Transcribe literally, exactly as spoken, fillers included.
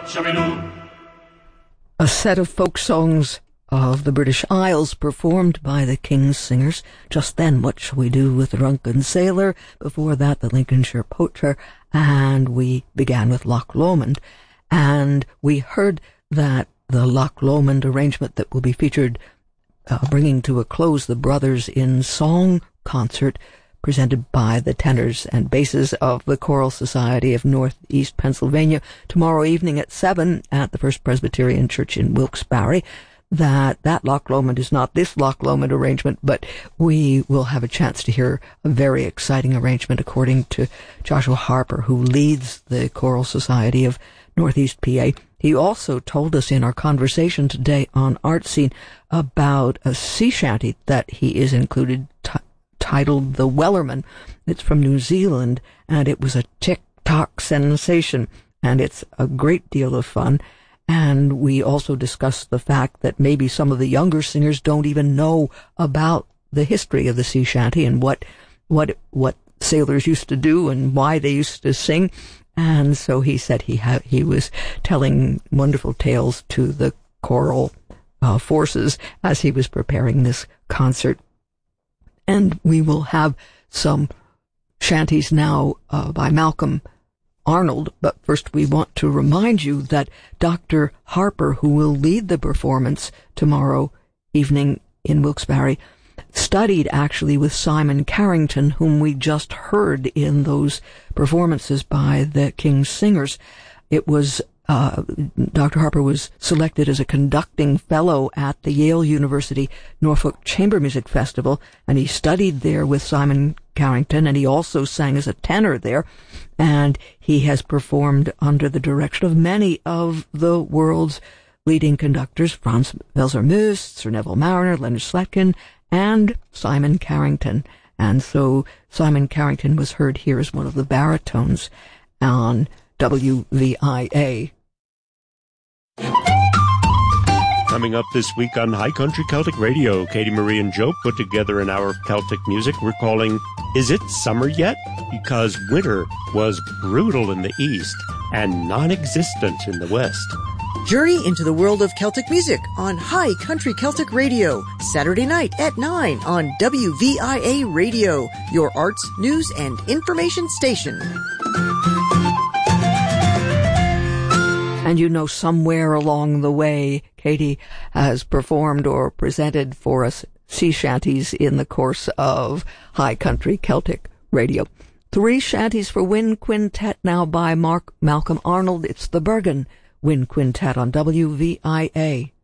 A set of folk songs of the British Isles performed by the King's Singers. Just then, What Shall We Do with the Drunken Sailor? Before that, the Lincolnshire Poacher, and we began with Loch Lomond. And we heard that the Loch Lomond arrangement that will be featured, uh, bringing to a close the Brothers in Song concert, presented by the tenors and basses of the Choral Society of Northeast Pennsylvania tomorrow evening at seven at the First Presbyterian Church in Wilkes-Barre. That that Loch Lomond is not this Loch Lomond arrangement, but we will have a chance to hear a very exciting arrangement, according to Joshua Harper, who leads the Choral Society of Northeast P A. He also told us in our conversation today on Art Scene about a sea shanty that he is included t- titled The Wellerman. It's from New Zealand, and it was a TikTok sensation, and it's a great deal of fun. And we also discussed the fact that maybe some of the younger singers don't even know about the history of the sea shanty and what what what sailors used to do and why they used to sing. And so he said he ha- he was telling wonderful tales to the choral uh, forces as he was preparing this concert. And we will have some shanties now uh, by Malcolm Arnold, but first we want to remind you that Doctor Harper, who will lead the performance tomorrow evening in Wilkes-Barre, studied actually with Simon Carrington, whom we just heard in those performances by the King's Singers. It was Uh, Doctor Harper was selected as a conducting fellow at the Yale University Norfolk Chamber Music Festival, and he studied there with Simon Carrington, and he also sang as a tenor there, and he has performed under the direction of many of the world's leading conductors, Franz Welser-Möst, Sir Neville Marriner, Leonard Slatkin, and Simon Carrington. And so Simon Carrington was heard here as one of the baritones on W V I A. Coming up this week on High Country Celtic Radio, Katie Marie and Joe put together an hour of Celtic music we're calling Is It Summer Yet? Because winter was brutal in the east and non-existent in the west. Journey into the world of Celtic music on High Country Celtic Radio, Saturday night at nine on W V I A Radio, your arts, news, and information station. And you know, somewhere along the way, Katie has performed or presented for us sea shanties in the course of High Country Celtic Radio. Three shanties for Wind Quintet now by Mark Malcolm Arnold. It's the Bergen Wind Quintet on W V I A.